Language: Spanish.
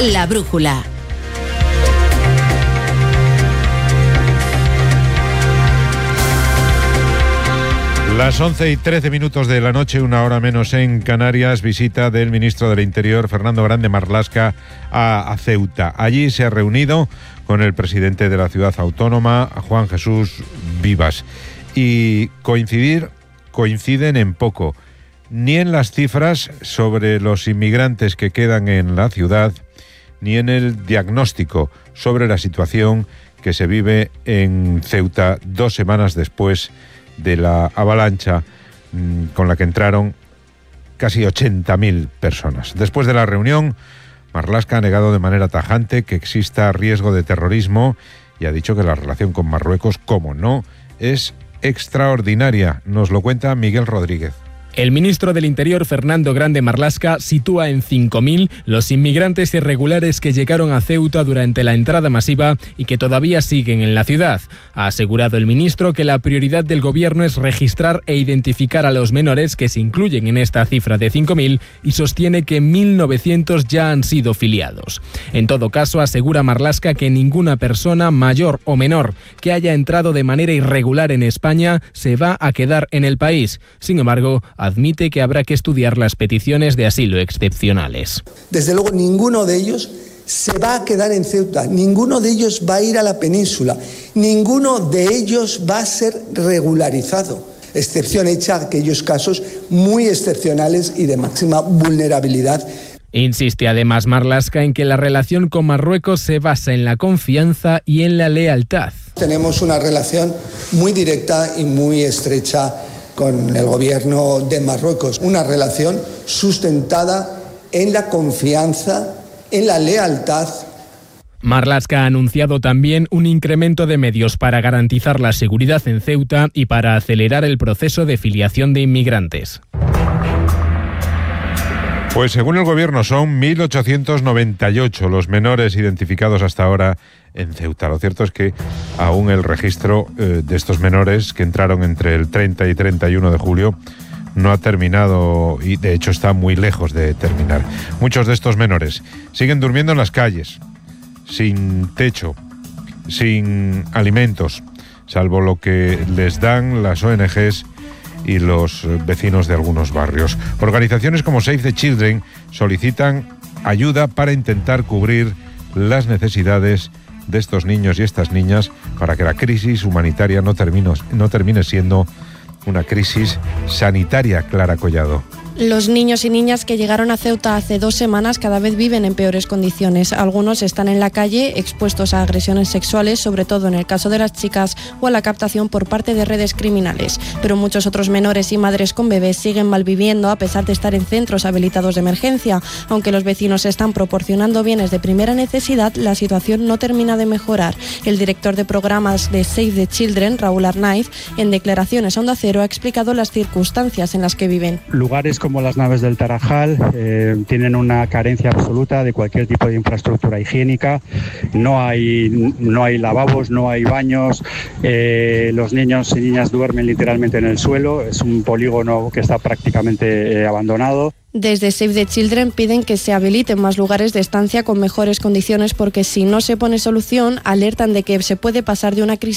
La Brújula. Las 11:13 de la noche, una hora menos en Canarias, visita del ministro del Interior, Fernando Grande Marlaska, a Ceuta. Allí se ha reunido con el presidente de la ciudad autónoma, Juan Jesús Vivas. Y coinciden en poco, ni en las cifras sobre los inmigrantes que quedan en la ciudad, ni en el diagnóstico sobre la situación que se vive en Ceuta 2 semanas después de la avalancha con la que entraron casi 80.000 personas. Después de la reunión, Marlaska ha negado de manera tajante que exista riesgo de terrorismo y ha dicho que la relación con Marruecos, como no, es extraordinaria. Nos lo cuenta Miguel Rodríguez. El ministro del Interior, Fernando Grande Marlaska, sitúa en 5.000 los inmigrantes irregulares que llegaron a Ceuta durante la entrada masiva y que todavía siguen en la ciudad. Ha asegurado el ministro que la prioridad del gobierno es registrar e identificar a los menores que se incluyen en esta cifra de 5.000 y sostiene que 1.900 ya han sido filiados. En todo caso, asegura Marlaska que ninguna persona, mayor o menor, que haya entrado de manera irregular en España se va a quedar en el país. Sin embargo, admite que habrá que estudiar las peticiones de asilo excepcionales. Desde luego, ninguno de ellos se va a quedar en Ceuta, ninguno de ellos va a ir a la península, ninguno de ellos va a ser regularizado, excepción hecha a aquellos casos muy excepcionales y de máxima vulnerabilidad. Insiste además Marlaska en que la relación con Marruecos se basa en la confianza y en la lealtad. Tenemos una relación muy directa y muy estrecha con el gobierno de Marruecos, una relación sustentada en la confianza, en la lealtad. Marlaska ha anunciado también un incremento de medios para garantizar la seguridad en Ceuta y para acelerar el proceso de filiación de inmigrantes. Pues según el gobierno son 1.898 los menores identificados hasta ahora en Ceuta. Lo cierto es que aún el registro de estos menores que entraron entre el 30 y 31 de julio no ha terminado y de hecho está muy lejos de terminar. Muchos de estos menores siguen durmiendo en las calles, sin techo, sin alimentos, salvo lo que les dan las ONGs y los vecinos de algunos barrios. Organizaciones como Save the Children solicitan ayuda para intentar cubrir las necesidades de estos niños y estas niñas para que la crisis humanitaria no termine siendo una crisis sanitaria. Clara Collado. Los niños y niñas que llegaron a Ceuta hace 2 semanas cada vez viven en peores condiciones. Algunos están en la calle expuestos a agresiones sexuales, sobre todo en el caso de las chicas, o a la captación por parte de redes criminales. Pero muchos otros menores y madres con bebés siguen malviviendo a pesar de estar en centros habilitados de emergencia. Aunque los vecinos están proporcionando bienes de primera necesidad, la situación no termina de mejorar. El director de programas de Save the Children, Raúl Arnaiz, en declaraciones a Onda Cero ha explicado las circunstancias en las que viven. Lugares como las naves del Tarajal tienen una carencia absoluta de cualquier tipo de infraestructura higiénica. No hay lavabos, no hay baños, los niños y niñas duermen literalmente en el suelo. Es un polígono que está prácticamente abandonado. Desde Save the Children piden que se habiliten más lugares de estancia con mejores condiciones porque si no se pone solución, alertan de que se puede pasar de una crisis